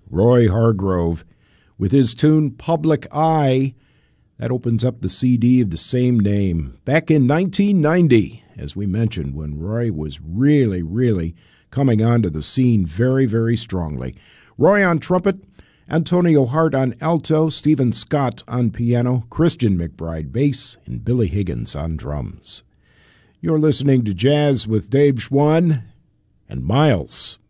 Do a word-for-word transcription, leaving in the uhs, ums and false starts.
Roy Hargrove, with his tune Public Eye. That opens up the C D of the same name. Back in nineteen ninety, as we mentioned, when Roy was really, really coming onto the scene very, very strongly. Roy on trumpet, Antonio Hart on alto, Stephen Scott on piano, Christian McBride bass, and Billy Higgins on drums. You're listening to Jazz with Dave Schwann and Miles.